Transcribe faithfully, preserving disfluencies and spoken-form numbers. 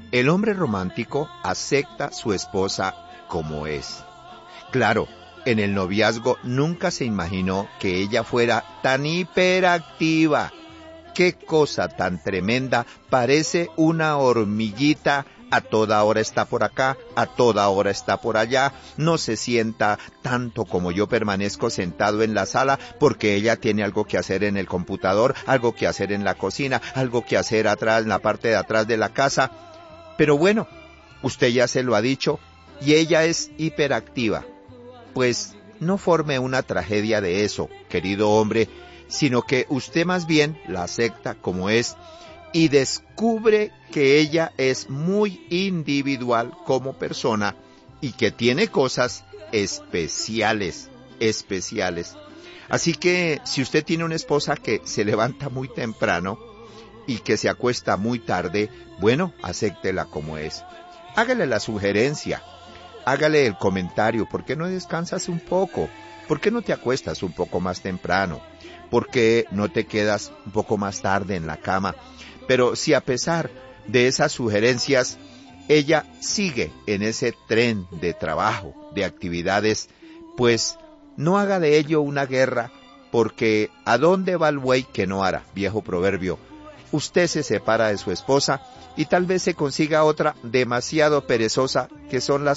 El hombre romántico acepta a su esposa como es. Claro, en el noviazgo nunca se imaginó que ella fuera tan hiperactiva. ¡Qué cosa tan tremenda! Parece una hormiguita. A toda hora está por acá, a toda hora está por allá. No se sienta tanto como yo permanezco sentado en la sala porque ella tiene algo que hacer en el computador, algo que hacer en la cocina, algo que hacer atrás, en la parte de atrás de la casa. Pero bueno, usted ya se lo ha dicho y ella es hiperactiva. Pues no forme una tragedia de eso, querido hombre, sino que usted más bien la acepta como es y descubre que ella es muy individual como persona y que tiene cosas especiales, especiales. Así que si usted tiene una esposa que se levanta muy temprano y que se acuesta muy tarde, bueno, acéptela como es. Hágale la sugerencia, hágale el comentario, ¿por qué no descansas un poco? ¿Por qué no te acuestas un poco más temprano? ¿Por qué no te quedas un poco más tarde en la cama? Pero si a pesar de esas sugerencias, ella sigue en ese tren de trabajo, de actividades, pues no haga de ello una guerra, porque ¿a dónde va el buey que no ara? Viejo proverbio. Usted se separa de su esposa y tal vez se consiga otra demasiado perezosa, que son las